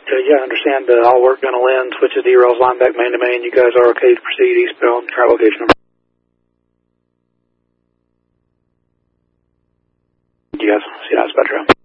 Yeah, I understand all work done on Lynn, switches to E-rails, line back main to main. You guys are okay to proceed eastbound, travel location number. You guys, see you guys, Spectrum.